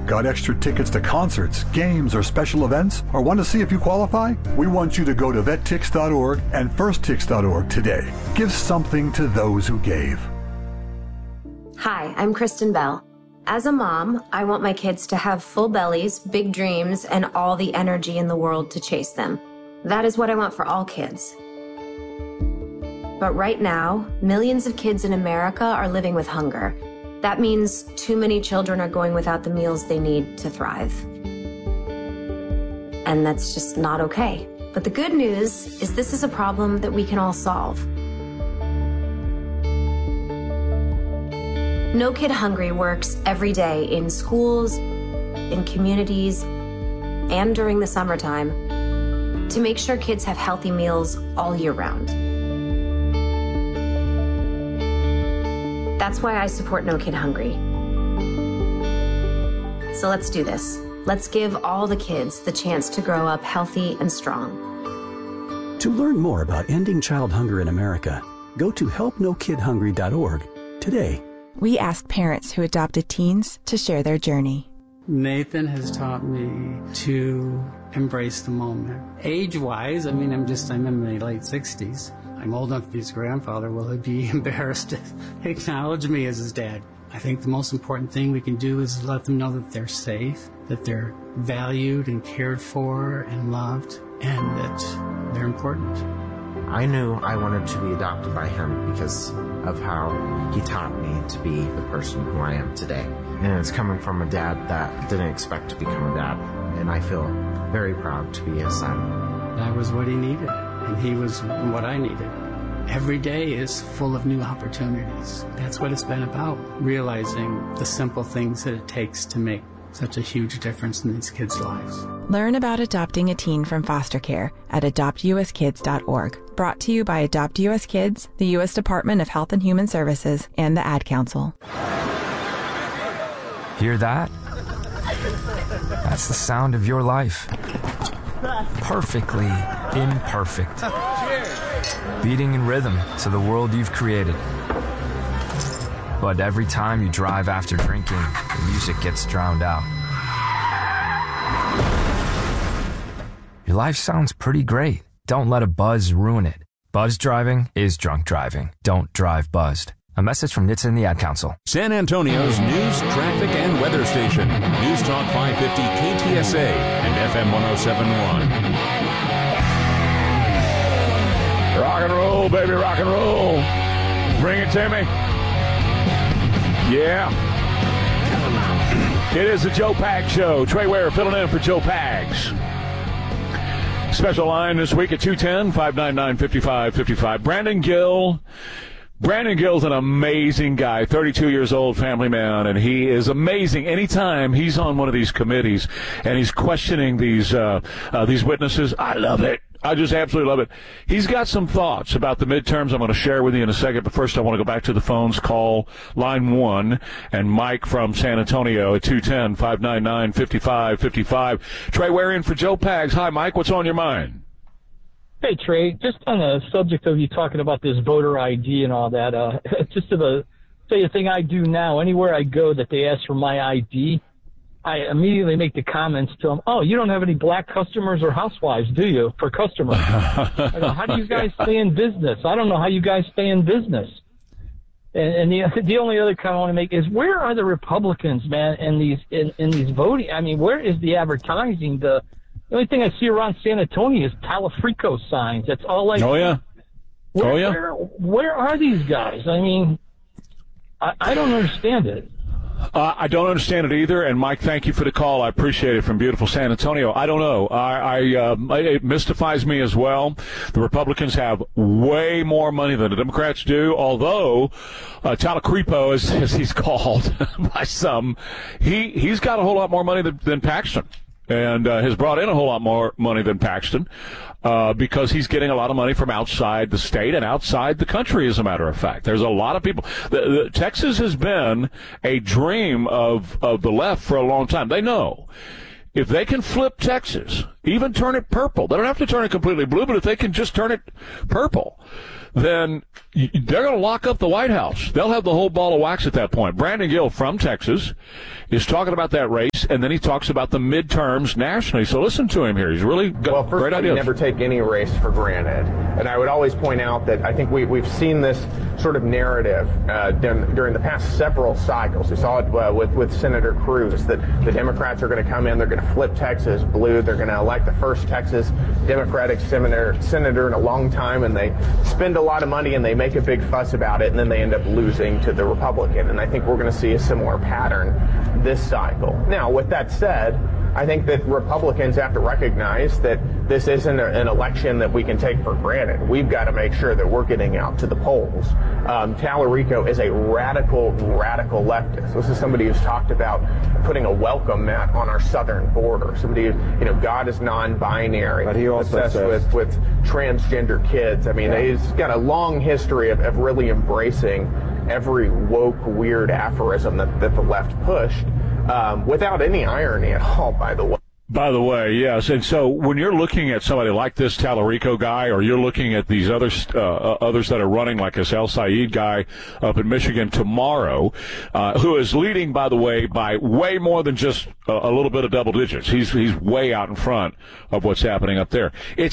Got extra tickets to concerts, games, or special events? Or want to see if you qualify? We want you to go to vettix.org and firsttix.org today. Give something to those who gave. Hi, I'm Kristen Bell. As a mom, I want my kids to have full bellies, big dreams, and all the energy in the world to chase them. That is what I want for all kids. But right now, millions of kids in America are living with hunger. That means too many children are going without the meals they need to thrive. And that's just not okay. But the good news is this is a problem that we can all solve. No Kid Hungry works every day in schools, in communities, and during the summertime to make sure kids have healthy meals all year round. That's why I support No Kid Hungry. So let's do this. Let's give all the kids the chance to grow up healthy and strong. To learn more about ending child hunger in America, go to helpnokidhungry.org today. We asked parents who adopted teens to share their journey. Nathan has taught me to embrace the moment. Age-wise, I'm in my late 60s. I'm old enough to be his grandfather. Will he be embarrassed to acknowledge me as his dad? I think the most important thing we can do is let them know that they're safe, that they're valued and cared for and loved, and that they're important. I knew I wanted to be adopted by him because of how he taught me to be the person who I am today. And it's coming from a dad that didn't expect to become a dad. And I feel very proud to be his son. That was what he needed, and he was what I needed. Every day is full of new opportunities. That's what it's been about, realizing the simple things that it takes to make such a huge difference in these kids' lives. Learn about adopting a teen from foster care at adoptuskids.org. Brought to you by Adopt U.S. Kids, the U.S. Department of Health and Human Services, and the Ad Council. Hear that? That's the sound of your life. Perfectly imperfect. Beating in rhythm to the world you've created. But every time you drive after drinking, the music gets drowned out. Your life sounds pretty great. Don't let a buzz ruin it. Buzz driving is drunk driving. Don't drive buzzed. A message from NHTSA and the Ad Council. San Antonio's news, traffic, and weather station. News Talk 550 KTSA and FM 107.1. Rock and roll, baby, rock and roll. Bring it to me. Yeah. It is the Joe Pags Show. Trey Ware filling in for Joe Pags. Special line this week at 210-599-5555. Brandon Gill. Brandon Gill's an amazing guy, 32 years old, family man, and he is amazing. Anytime he's on one of these committees and he's questioning these witnesses, I love it. I just absolutely love it. He's got some thoughts about the midterms I'm going to share with you in a second, but first I want to go back to the phones. Call line 1 and Mike from San Antonio at 210-599-5555. Trey Ware in for Joe Pags. Hi, Mike. What's on your mind? Hey, Trey, just on the subject of you talking about this voter ID and all that, just to say the thing I do now, anywhere I go that they ask for my ID, I immediately make the comments to them, oh, you don't have any black customers or housewives, do you, for customers? I go, how do you guys stay in business? I don't know how you guys stay in business. And the only other comment I want to make is, where are the Republicans, man, in these voting? I mean, where is the advertising? The only thing I see around San Antonio is Talafrico signs. That's all I see. Oh, yeah. Where are these guys? I mean, I don't understand it. I don't understand it either. And, Mike, thank you for the call. I appreciate it from beautiful San Antonio. I don't know. It mystifies me as well. The Republicans have way more money than the Democrats do, although Talacrepo, as he's called by some, he's got a whole lot more money than Paxton. And has brought in a whole lot more money than Paxton because he's getting a lot of money from outside the state and outside the country, as a matter of fact. There's a lot of people. Texas has been a dream of the left for a long time. They know if they can flip Texas, even turn it purple, they don't have to turn it completely blue, but if they can just turn it purple, then they're going to lock up the White House. They'll have the whole ball of wax at that point. Brandon Gill from Texas is talking about that race, and then he talks about the midterms nationally. So listen to him here. He's really got great ideas. You never take any race for granted. And I would always point out that I think we've seen this sort of narrative during the past several cycles. We saw it with Senator Cruz, that the Democrats are going to come in, they're going to flip Texas blue, they're going to elect the first Texas Democratic senator in a long time, and they spend a lot of money and they make a big fuss about it, and then they end up losing to the Republican. And I think we're going to see a similar pattern this cycle. Now, with that said, I think that Republicans have to recognize that this isn't an election that we can take for granted. We've got to make sure that we're getting out to the polls. Tallarico is a radical leftist. This is somebody who's talked about putting a welcome mat on our southern border. Somebody who, God is non-binary. But he also obsessed with transgender kids. I mean, he's got a long history of really embracing every woke, weird aphorism that the left pushed. Without any irony at all, by the way. By the way, yes. And so when you're looking at somebody like this Tallarico guy, or you're looking at these others that are running, like this El Said guy up in Michigan tomorrow, who is leading, by the way, by way more than just a little bit of double digits. He's way out in front of what's happening up there.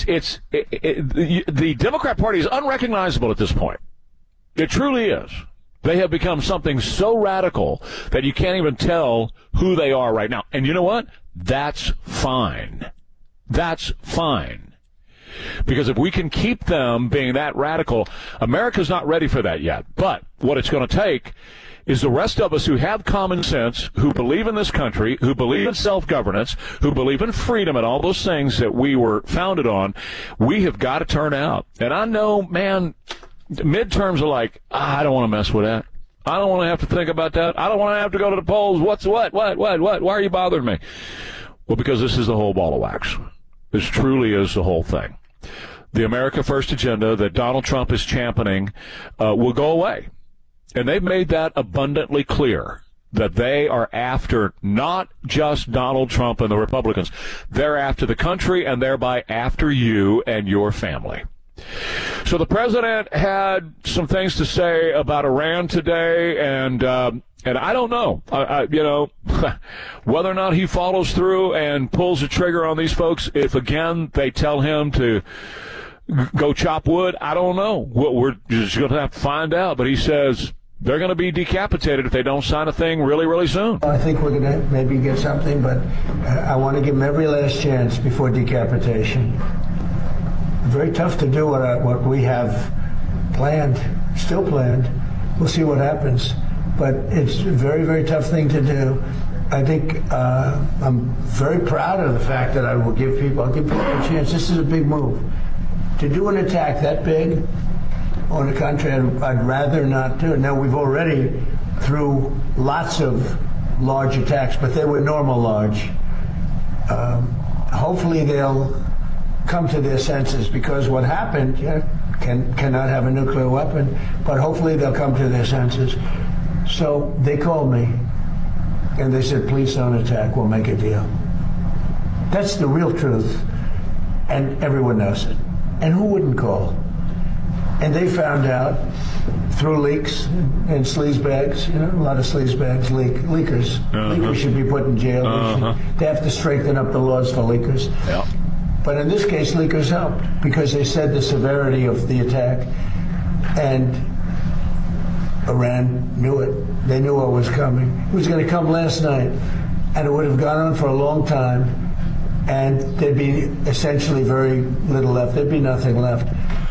The Democrat Party is unrecognizable at this point. It truly is. They have become something so radical that you can't even tell who they are right now. And you know what? That's fine. That's fine. Because if we can keep them being that radical, America's not ready for that yet. But what it's going to take is the rest of us who have common sense, who believe in this country, who believe in self-governance, who believe in freedom and all those things that we were founded on. We have got to turn out. And I know, man, midterms are like, I don't want to mess with that. I don't want to have to think about that. I don't want to have to go to the polls. What? Why are you bothering me? Well, because this is the whole ball of wax. This truly is the whole thing. The America First agenda that Donald Trump is championing will go away. And they've made that abundantly clear, that they are after not just Donald Trump and the Republicans. They're after the country, and thereby after you and your family. So the president had some things to say about Iran today, and I don't know, whether or not he follows through and pulls the trigger on these folks. If again they tell him to go chop wood, I don't know. We're just going to have to find out. But he says they're going to be decapitated if they don't sign a thing really, really soon. I think we're going to maybe get something, but I want to give them every last chance before decapitation. Very tough to do what we have planned, still planned. We'll see what happens. But it's a very, very tough thing to do. I think I'm very proud of the fact that I'll give people a chance. This is a big move. To do an attack that big on a country, I'd rather not do it. Now, we've already, through lots of large attacks, but they were normal large. Hopefully they'll come to their senses, because what happened cannot have a nuclear weapon, but hopefully they'll come to their senses. So they called me and they said, please don't attack, we'll make a deal. That's the real truth, and everyone knows it. And who wouldn't call? And they found out through leaks and sleazebags, a lot of sleazebags, leakers. Leakers should be put in jail. They have to strengthen up the laws for leakers. Yep. But in this case, leakers helped, because they said the severity of the attack, and Iran knew it. They knew what was coming. It was going to come last night, and it would have gone on for a long time, and there'd be essentially very little left. There'd be nothing left.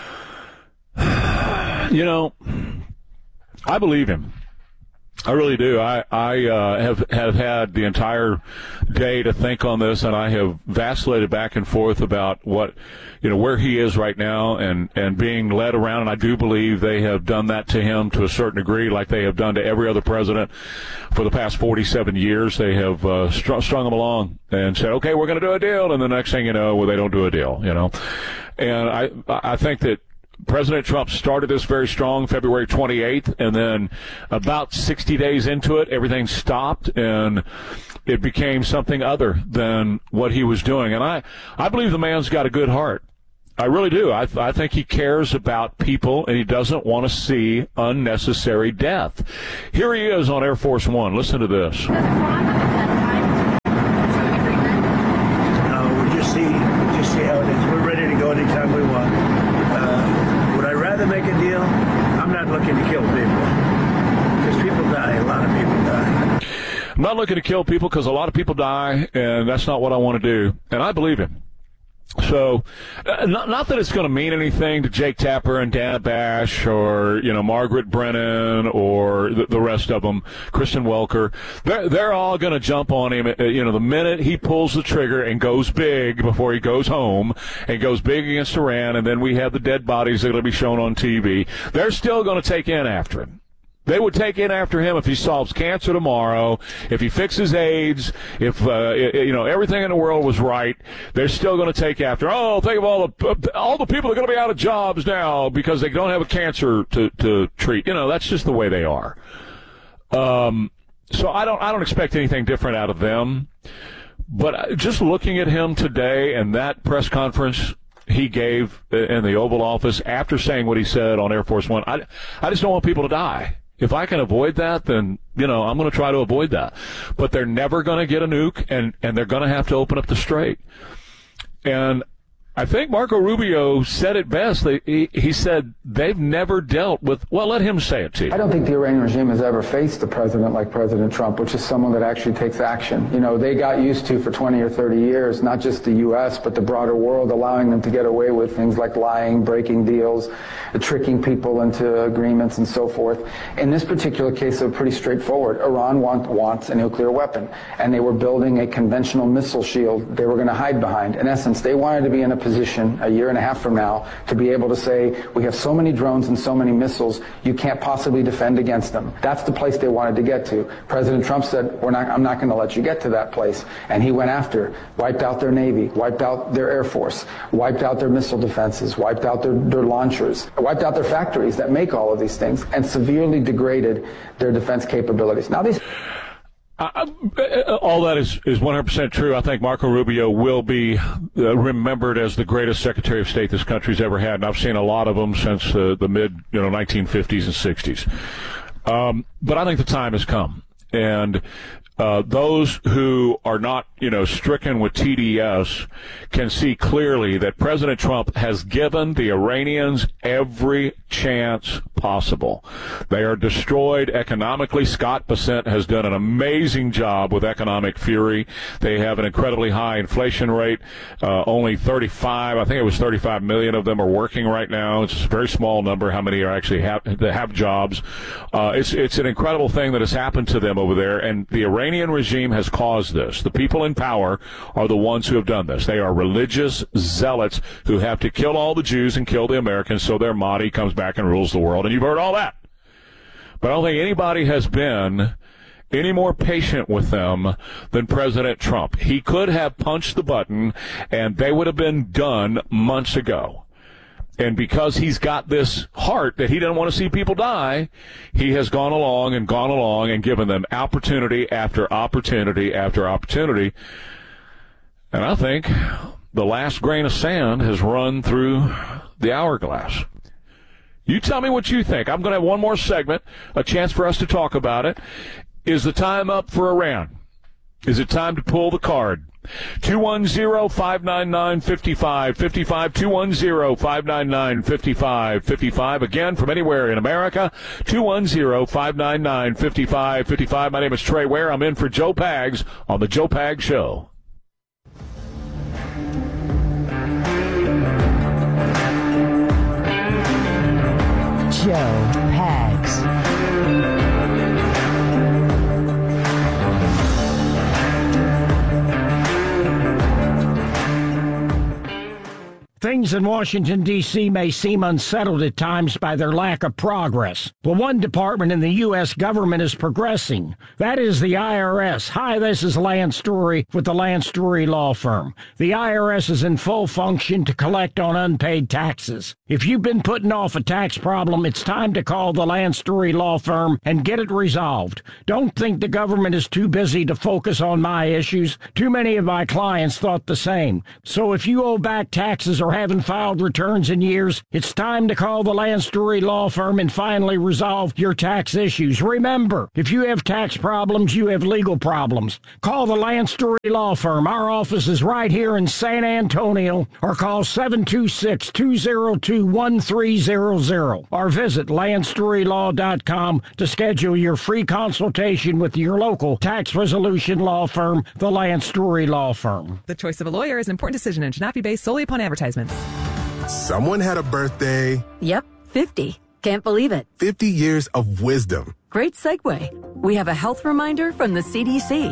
I believe him. I really do. I have had the entire day to think on this, and I have vacillated back and forth about where he is right now and being led around. And I do believe they have done that to him to a certain degree, like they have done to every other president for the past 47 years. They have strung him along and said, okay, we're going to do a deal. And the next thing you know, they don't do a deal, And I think that President Trump started this very strong February 28th, and then about 60 days into it, everything stopped, and it became something other than what he was doing. And I believe the man's got a good heart. I really do. I think he cares about people, and he doesn't want to see unnecessary death. Here he is on Air Force One. Listen to this. We just see how it is. We're ready to go anytime we want. Would I rather make a deal? I'm not looking to kill people, because people die. A lot of people die. I'm not looking to kill people because a lot of people die, and that's not what I want to do. And I believe him. So, not that it's going to mean anything to Jake Tapper and Dana Bash or, Margaret Brennan or the rest of them, Kristen Welker. They're all going to jump on him, the minute he pulls the trigger and goes big before he goes home and goes big against Iran, and then we have the dead bodies that are going to be shown on TV. They're still going to take in after him. They would take in after him if he solves cancer tomorrow, if he fixes AIDS, if everything in the world was right. They're still going to take after. Oh, think of all the people are going to be out of jobs now because they don't have a cancer to treat. That's just the way they are. So I don't expect anything different out of them. But just looking at him today and that press conference he gave in the Oval Office after saying what he said on Air Force One, I just don't want people to die. If I can avoid that, then, I'm going to try to avoid that. But they're never going to get a nuke, and they're going to have to open up the strait. And I think Marco Rubio said it best. He said they've never dealt with, well, let him say it to you. I don't think the Iranian regime has ever faced a president like President Trump, which is someone that actually takes action. They got used to for 20 or 30 years, not just the U.S., but the broader world, allowing them to get away with things like lying, breaking deals, tricking people into agreements and so forth. In this particular case, they're pretty straightforward. Iran wants a nuclear weapon, and they were building a conventional missile shield they were going to hide behind. In essence, they wanted to be in a position a year and a half from now to be able to say, we have so many drones and so many missiles, you can't possibly defend against them. That's the place they wanted to get to. President Trump said, I'm not going to let you get to that place. And he went after, wiped out their Navy, wiped out their Air Force, wiped out their missile defenses, wiped out their launchers, wiped out their factories that make all of these things, and severely degraded their defense capabilities. Now these... all that is 100% true. I think Marco Rubio will be remembered as the greatest Secretary of State this country's ever had, and I've seen a lot of them since the mid 1950s and 60s. But I think the time has come, and those who are not, stricken with TDS can see clearly that President Trump has given the Iranians every chance possible. They are destroyed economically. Scott Bessent has done an amazing job with economic fury. They have an incredibly high inflation rate. Only 35 million of them are working right now. It's a very small number how many are actually have jobs. It's an incredible thing that has happened to them over there, and the Iranian regime has caused this. The people in power are the ones who have done this. They are religious zealots who have to kill all the Jews and kill the Americans so their Mahdi comes back and rules the world. And you've heard all that. But I don't think anybody has been any more patient with them than President Trump. He could have punched the button and they would have been done months ago. And because he's got this heart that he doesn't want to see people die, he has gone along and given them opportunity after opportunity after opportunity. And I think the last grain of sand has run through the hourglass. You tell me what you think. I'm going to have one more segment, a chance for us to talk about it. Is the time up for Iran? Is it time to pull the card? 210-599-5555, 210-599-5555. Again, from anywhere in America, 210-599-5555. My name is Trey Ware. I'm in for Joe Pags on The Joe Pags Show. Joe Pags. Things in Washington, D.C. may seem unsettled at times by their lack of progress. But one department in the U.S. government is progressing. That is the IRS. Hi, this is Lance Story with the Lance Story Law Firm. The IRS is in full function to collect on unpaid taxes. If you've been putting off a tax problem, it's time to call the Lance Story Law Firm and get it resolved. Don't think the government is too busy to focus on my issues. Too many of my clients thought the same. So if you owe back taxes or haven't filed returns in years, it's time to call the Lance Drury Law Firm and finally resolve your tax issues. Remember, if you have tax problems, you have legal problems. Call the Lance Drury Law Firm. Our office is right here in San Antonio, or call 726-202-1300 or visit LanceDruryLaw.com to schedule your free consultation with your local tax resolution law firm, the Lance Drury Law Firm. The choice of a lawyer is an important decision and should not be based solely upon advertisements. Someone had a birthday. Yep, 50. Can't believe it. 50 years of wisdom. Great segue. We have a health reminder from the CDC.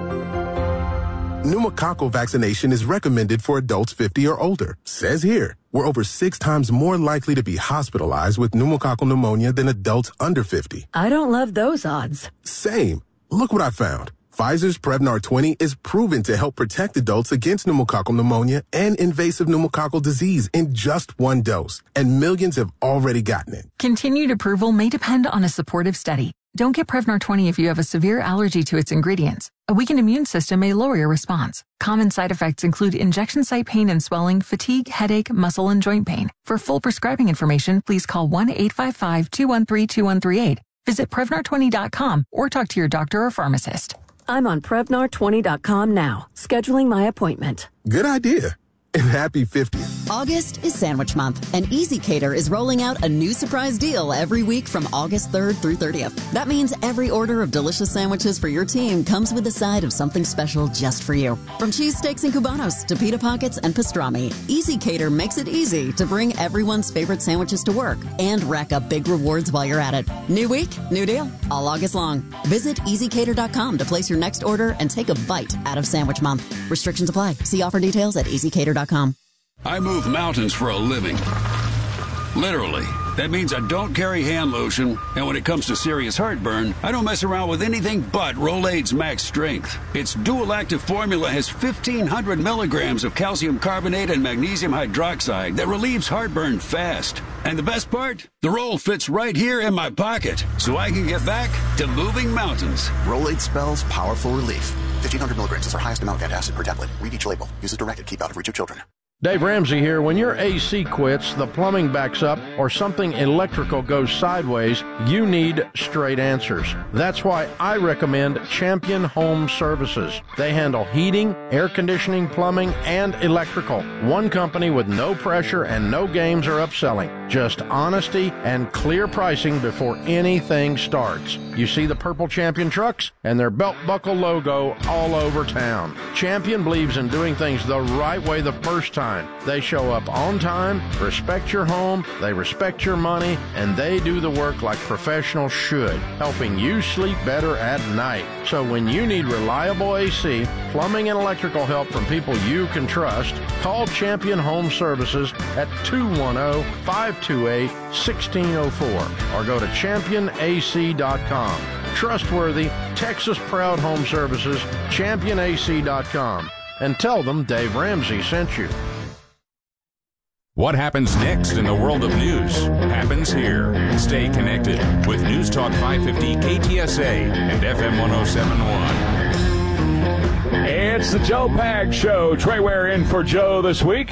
Pneumococcal vaccination is recommended for adults 50 or older. Says here, we're over 6 times more likely to be hospitalized with pneumococcal pneumonia than adults under 50. I don't love those odds. Same. Look what I found. Pfizer's Prevnar 20 is proven to help protect adults against pneumococcal pneumonia and invasive pneumococcal disease in just 1 dose, and millions have already gotten it. Continued approval may depend on a supportive study. Don't get Prevnar 20 if you have a severe allergy to its ingredients. A weakened immune system may lower your response. Common side effects include injection site pain and swelling, fatigue, headache, muscle, and joint pain. For full prescribing information, please call 1-855-213-2138. Visit Prevnar20.com or talk to your doctor or pharmacist. I'm on Prevnar20.com now, scheduling my appointment. Good idea. And happy 50th. August is Sandwich Month, and Easy Cater is rolling out a new surprise deal every week from August 3rd through 30th. That means every order of delicious sandwiches for your team comes with a side of something special just for you. From cheesesteaks and cubanos to pita pockets and pastrami, Easy Cater makes it easy to bring everyone's favorite sandwiches to work and rack up big rewards while you're at it. New week, new deal, all August long. Visit EasyCater.com to place your next order and take a bite out of Sandwich Month. Restrictions apply. See offer details at EasyCater.com. I move mountains for a living. Literally. That means I don't carry hand lotion, and when it comes to serious heartburn, I don't mess around with anything but Rolaids Max Strength. Its dual-active formula has 1,500 milligrams of calcium carbonate and magnesium hydroxide that relieves heartburn fast. And the best part? The roll fits right here in my pocket, so I can get back to moving mountains. Rolaids spells powerful relief. 1,500 milligrams is our highest amount of antacid per tablet. Read each label. Use as directed. Keep out of reach of children. Dave Ramsey here. When your AC quits, the plumbing backs up, or something electrical goes sideways, you need straight answers. That's why I recommend Champion Home Services. They handle heating, air conditioning, plumbing, and electrical. One company with no pressure and no games or upselling. Just honesty and clear pricing before anything starts. You see the purple Champion trucks and their belt buckle logo all over town. Champion believes in doing things the right way the first time. They show up on time, respect your home, they respect your money, and they do the work like professionals should, helping you sleep better at night. So when you need reliable AC, plumbing, and electrical help from people you can trust, call Champion Home Services at 210-528-1604 or go to championac.com. Trustworthy, Texas-proud home services, championac.com. And tell them Dave Ramsey sent you. What happens next in the world of news happens here. Stay connected with News Talk 550 KTSA and FM 1071. It's the Joe Pags Show. Trey Ware in for Joe this week.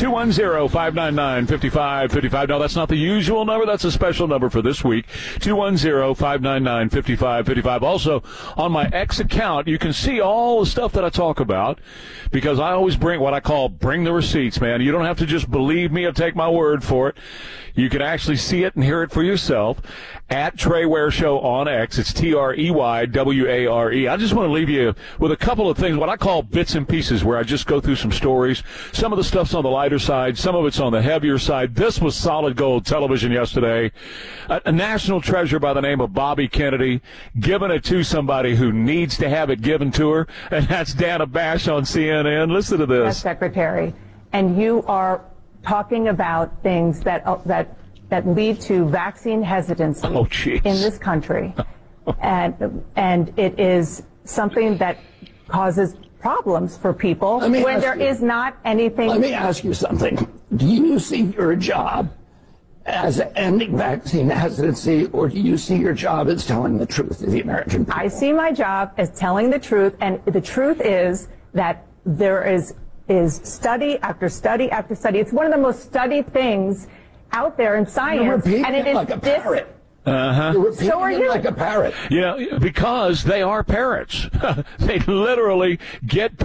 210-599-5555. No, that's not the usual number. That's a special number for this week. 210-599-5555. Also, on my X account, you can see all the stuff that I talk about because I always bring what I call bring the receipts, man. You don't have to just believe me or take my word for it. You can actually see it and hear it for yourself at Trey Ware Show on X. It's TREYWARE. I just want to leave you with a couple of things, what I call bits and pieces, where I just go through some stories. Some of the stuff's on the lighter side. Some of it's on the heavier side. This was solid gold television yesterday. A national treasure by the name of Bobby Kennedy, giving it to somebody who needs to have it given to her, and that's Dana Bash on CNN. Listen to this. Secretary, and you are talking about things that lead to vaccine hesitancy in this country, and it is something that causes problems for people when there is not anything. Let me ask you something. Do you see your job as ending vaccine hesitancy, or do you see your job as telling the truth to the American people? I see my job as telling the truth, and the truth is that there is is study after study after study. It's one of the most studied things out there in science. You're repeating and it is like a parrot. Uh-huh. You're repeating So are you. like a parrot. Yeah, because they are parrots. They literally get